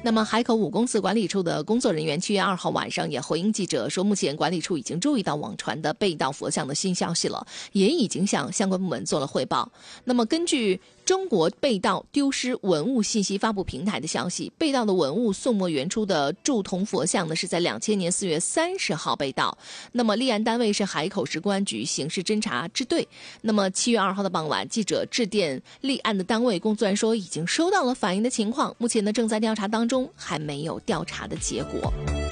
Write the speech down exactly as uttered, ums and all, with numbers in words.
那么海口五公司管理处的工作人员七月二号晚上也回应记者说，目前管理处已经注意到网传的被盗佛像的新消息了，也已经向相关部门做了汇报。那么根据中国被盗丢失文物信息发布平台的消息，被盗的文物宋末元初的铸铜佛像呢，是在两千年四月三十号被盗。那么立案单位是海口市公安局刑事侦查支队。那么七月二号的傍晚，记者致电立案的单位，工作人员说已经收到了反映的情况，目前呢正在调查当中，还没有调查的结果。